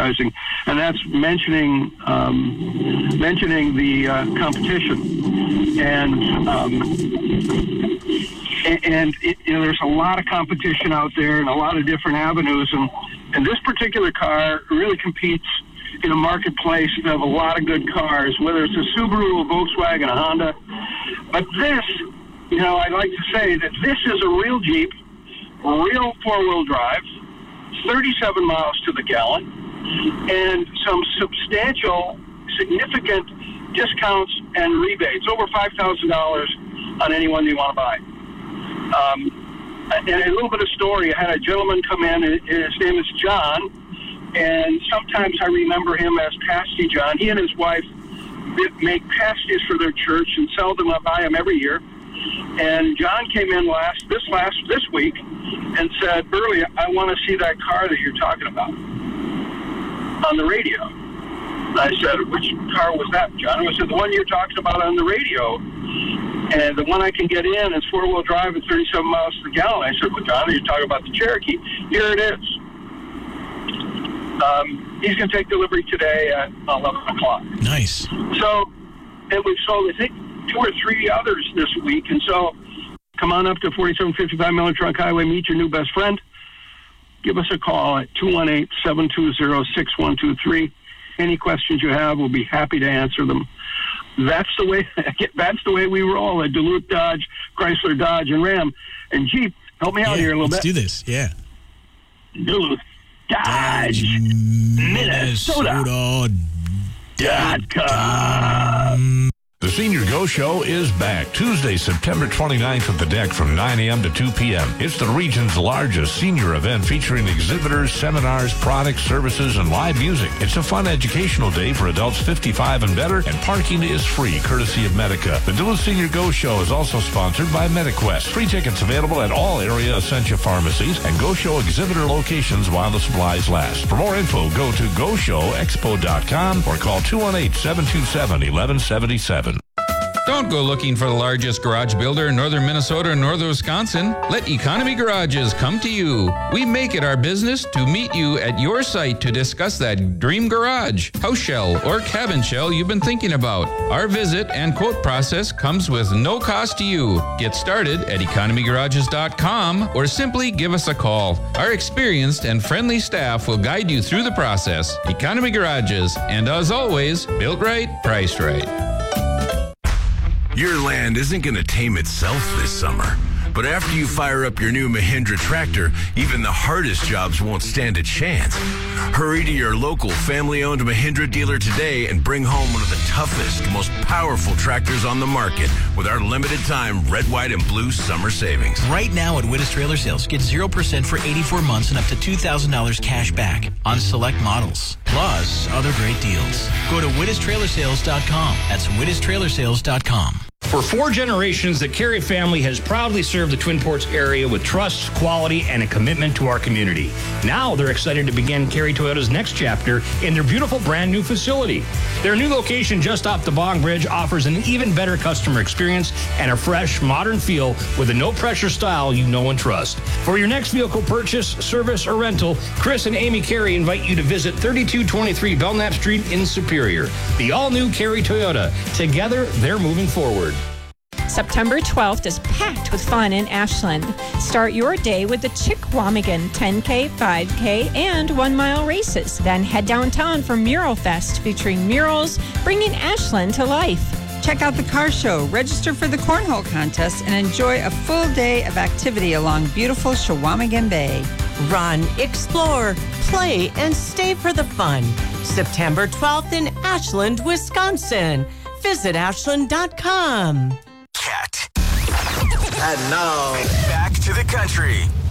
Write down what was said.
advertising, and that's mentioning the competition. And there's a lot of competition out there and a lot of different avenues, and this particular car really competes in a marketplace of a lot of good cars, whether it's a Subaru, a Volkswagen, a Honda. But this, I'd like to say that this is a real Jeep, real four-wheel drive, 37 miles to the gallon, and some substantial, significant discounts and rebates, over $5,000 on any one you want to buy. And a little bit of story. I had a gentleman come in, and his name is John, and sometimes I remember him as Pasty John. He and his wife make pasties for their church and sell them. I buy them every year. And John came in this week and said, "Burley, I want to see that car that you're talking about on the radio." And I said, "Which car was that, John?" I said, "The one you're talking about on the radio. And the one I can get in is four-wheel drive at 37 miles to the gallon." I said, "Well, John, you're talking about the Cherokee. Here it is." He's going to take delivery today at 11 o'clock. Nice. So, and we've sold, I think, 2 or 3 others this week. And so, come on up to 4755 Miller Truck Highway. Meet your new best friend. Give us a call at 218-720-6123. Any questions you have, we'll be happy to answer them. That's the way we roll at Duluth Dodge, Chrysler Dodge, and Ram. And Jeep, help me out here a little bit. Let's do this, yeah. Duluth Dodge, Minnesota.com. The Senior Go Show is back Tuesday, September 29th at the Deck from 9 a.m. to 2 p.m. It's the region's largest senior event featuring exhibitors, seminars, products, services, and live music. It's a fun educational day for adults 55 and better, and parking is free, courtesy of Medica. The Duluth Senior Go Show is also sponsored by MediQuest. Free tickets available at all area Essentia pharmacies and Go Show exhibitor locations while the supplies last. For more info, go to GoShowExpo.com or call 218-727-1177. Don't go looking for the largest garage builder in northern Minnesota or northern Wisconsin. Let Economy Garages come to you. We make it our business to meet you at your site to discuss that dream garage, house shell, or cabin shell you've been thinking about. Our visit and quote process comes with no cost to you. Get started at economygarages.com or simply give us a call. Our experienced and friendly staff will guide you through the process. Economy Garages, and as always, built right, priced right. Your land isn't going to tame itself this summer. But after you fire up your new Mahindra tractor, even the hardest jobs won't stand a chance. Hurry to your local family-owned Mahindra dealer today and bring home one of the toughest, most powerful tractors on the market with our limited-time red, white, and blue summer savings. Right now at Wittes Trailer Sales, get 0% for 84 months and up to $2,000 cash back on select models. Plus, other great deals. Go to WittesTrailersales.com. That's WittesTrailersales.com. For 4 generations, the Carey family has proudly served the Twin Ports area with trust, quality, and a commitment to our community. Now they're excited to begin Carey Toyota's next chapter in their beautiful brand new facility. Their new location just off the Bong Bridge offers an even better customer experience and a fresh, modern feel with a no-pressure style you know and trust. For your next vehicle purchase, service, or rental, Chris and Amy Carey invite you to visit 3223 Belknap Street in Superior. The all-new Carey Toyota. Together, they're moving forward. September 12th is packed with fun in Ashland. Start your day with the Chickwaumagon 10K, 5K, and 1-mile races. Then head downtown for Mural Fest, featuring murals bringing Ashland to life. Check out the car show, register for the cornhole contest, and enjoy a full day of activity along beautiful Chickwaumagon Bay. Run, explore, play, and stay for the fun. September 12th in Ashland, Wisconsin. Visit ashland.com. And now, back to the country.